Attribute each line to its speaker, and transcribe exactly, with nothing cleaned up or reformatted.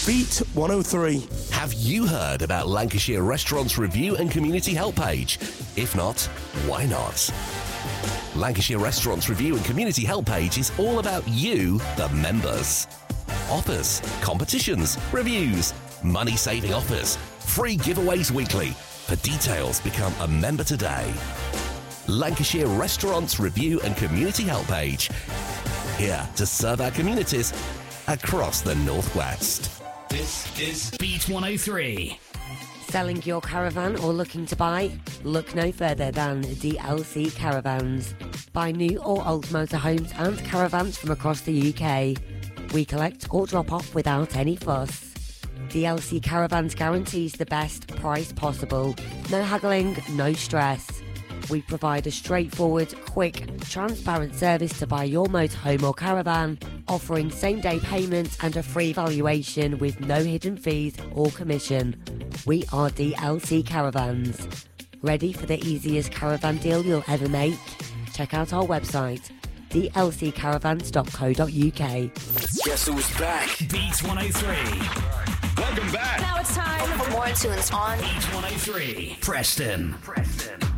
Speaker 1: Beat one oh three.
Speaker 2: Have you heard about Lancashire Restaurants Review and Community Help page? If not, why not? Lancashire Restaurants Review and Community Help page is all about you, the members. Offers, competitions, reviews, money-saving offers, free giveaways weekly. For details, become a member today. Lancashire Restaurants Review and Community Help page. Here to serve our communities across the Northwest.
Speaker 3: This is Beat one oh three.
Speaker 4: Selling your caravan or looking to buy? Look no further than D L C Caravans. Buy new or old motorhomes and caravans from across the U K. We collect or drop off without any fuss. D L C Caravans guarantees the best price possible. No haggling, no stress. We provide a straightforward, quick, transparent service to buy your motorhome or caravan, offering same-day payment and a free valuation with no hidden fees or commission. We are D L C Caravans. Ready for the easiest caravan deal you'll ever make? Check out our website, d l c caravans dot co dot u k.
Speaker 3: Guess who's back? Beat one oh three. Welcome back.
Speaker 5: Now it's time for more tunes on
Speaker 3: Beat one oh three. Preston. Preston.